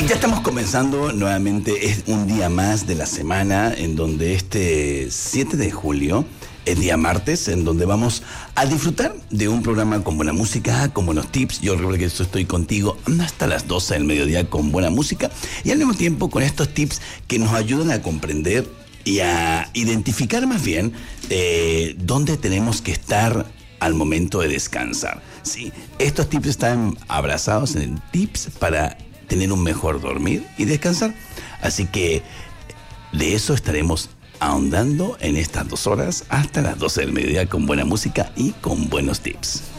Ya estamos comenzando nuevamente, es un día más de la semana en donde este 7 de julio es día martes, en donde vamos a disfrutar de un programa con buena música, con buenos tips. Yo recuerdo que estoy contigo hasta las 12 del mediodía con buena música y al mismo tiempo con estos tips que nos ayudan a comprender y a identificar más bien dónde tenemos que estar al momento de descansar. Sí, estos tips están abrazados en tips para tener un mejor dormir y descansar. Así que de eso estaremos ahondando en estas 2 horas hasta las 12 del mediodía con buena música y con buenos tips.